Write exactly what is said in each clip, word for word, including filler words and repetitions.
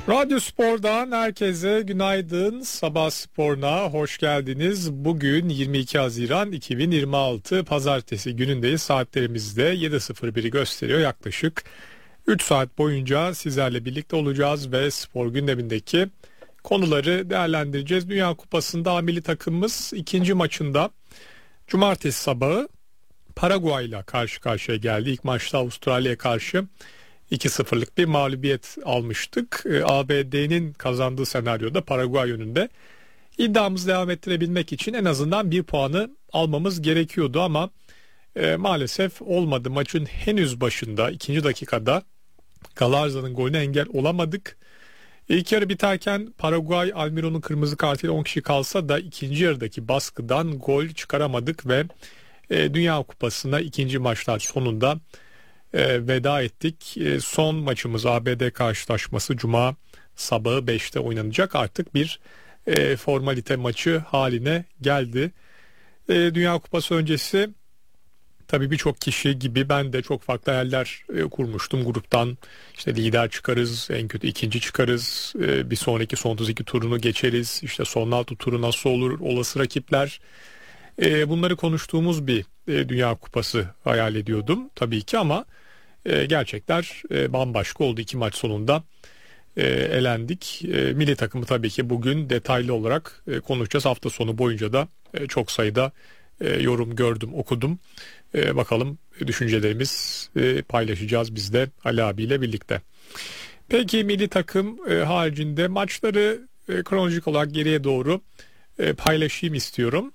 Radyo Spor'dan herkese günaydın. Sabah Spor'una hoş geldiniz. Bugün yirmi iki Haziran iki bin yirmi altı Pazartesi günündeyiz. Saatlerimizde yedi sıfır biri gösteriyor. Yaklaşık üç saat boyunca sizlerle birlikte olacağız ve spor gündemindeki konuları değerlendireceğiz. Dünya Kupası'nda A milli takımımız ikinci maçında cumartesi sabahı Paraguay ile karşı karşıya geldi. İlk maçta Avustralya'ya karşı iki sıfırlık bir mağlubiyet almıştık. A B D'nin kazandığı senaryoda Paraguay yönünde iddiamızı devam ettirebilmek için en azından bir puanı almamız gerekiyordu ama e, maalesef olmadı. Maçın henüz başında ikinci dakikada Galarza'nın golüne engel olamadık. İlk yarı biterken Paraguay Almiron'un kırmızı kartıyla on kişi kalsa da ikinci yarıdaki baskıdan gol çıkaramadık ve e, Dünya Kupası'na ikinci maçlar sonunda E, veda ettik. E, son maçımız A B D karşılaşması Cuma sabahı beşte oynanacak. Artık bir e, formalite maçı haline geldi. E, Dünya Kupası öncesi tabii birçok kişi gibi ben de çok farklı hayaller e, kurmuştum. Gruptan işte lider çıkarız, en kötü ikinci çıkarız, e, bir sonraki son otuz iki turunu geçeriz. İşte son altı turu nasıl olur, olası rakipler. E, bunları konuştuğumuz bir e, Dünya Kupası hayal ediyordum tabii ki ama e, gerçekler e, bambaşka oldu. İki maç sonunda e, elendik. E, milli takımı tabii ki bugün detaylı olarak e, konuşacağız. Hafta sonu boyunca da e, çok sayıda e, yorum gördüm, okudum. E, bakalım düşüncelerimiz e, paylaşacağız biz de Ali abiyle birlikte. Peki milli takım e, haricinde maçları e, kronolojik olarak geriye doğru e, paylaşayım istiyorum.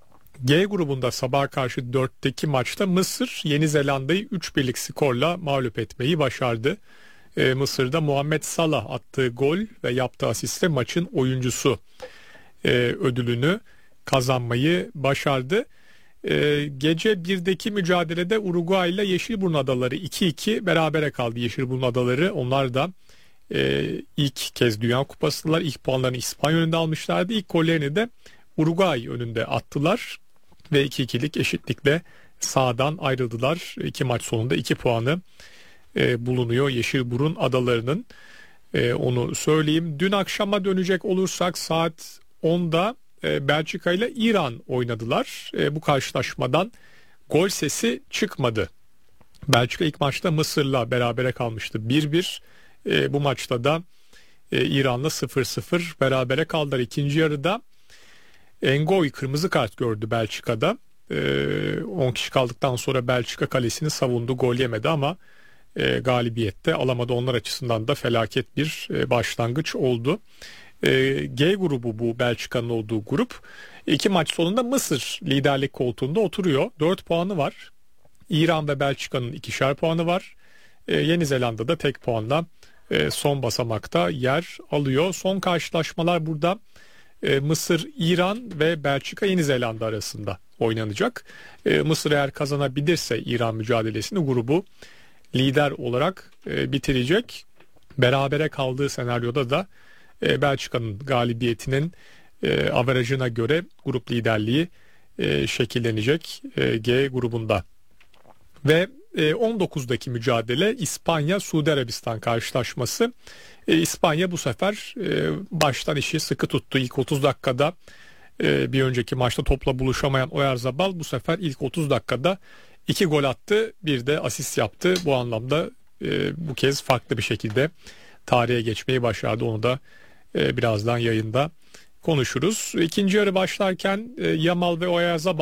G grubunda sabaha karşı dörtteki maçta Mısır Yeni Zelanda'yı üç birlik skorla mağlup etmeyi başardı. Ee, Mısır'da Muhammed Salah attığı gol ve yaptığı asistle maçın oyuncusu e, ödülünü kazanmayı başardı. Ee, gece birdeki mücadelede Uruguay ile Yeşilburnu Adaları iki iki berabere kaldı. Yeşilburnu Adaları onlar da e, ilk kez Dünya Kupası'ndalar. İlk puanlarını İspanya önünde almışlardı. İlk gollerini de Uruguay önünde attılar ve iki ikilik eşitlikle sahadan ayrıldılar. İki maç sonunda iki puanı e, bulunuyor Yeşilburun Adaları'nın. E, onu söyleyeyim. Dün akşama dönecek olursak saat onda e, Belçika ile İran oynadılar. E, bu karşılaşmadan gol sesi çıkmadı. Belçika ilk maçta Mısır'la berabere kalmıştı bir bir. E, bu maçta da e, İran'la sıfır sıfır berabere kaldılar. İkinci yarıda Engoy kırmızı kart gördü Belçika'da. Ee, on kişi kaldıktan sonra Belçika kalesini savundu, gol yemedi ama e, galibiyette alamadı. Onlar açısından da felaket bir e, başlangıç oldu. E, G grubu bu Belçika'nın olduğu grup. İki maç sonunda Mısır liderlik koltuğunda oturuyor. dört puanı var. İran ve Belçika'nın ikişer puanı var. E, Yeni Zelanda'da tek puanla e, son basamakta yer alıyor. Son karşılaşmalar burada E, Mısır, İran ve Belçika, Yeni Zelanda arasında oynanacak. E, Mısır eğer kazanabilirse İran mücadelesini grubu lider olarak e, bitirecek. Berabere kaldığı senaryoda da e, Belçika'nın galibiyetinin e, averajına göre grup liderliği e, şekillenecek e, G grubunda. Ve e, on dokuzdaki mücadele İspanya-Suudi Arabistan karşılaşması. E, İspanya bu sefer e, baştan işi sıkı tuttu. İlk otuz dakikada e, bir önceki maçta topla buluşamayan Oyarzabal bu sefer ilk otuz dakikada iki gol attı. Bir de asist yaptı. Bu anlamda e, bu kez farklı bir şekilde tarihe geçmeyi başardı. Onu da e, birazdan yayında konuşuruz. İkinci yarı başlarken e, Yamal ve Oyarzabal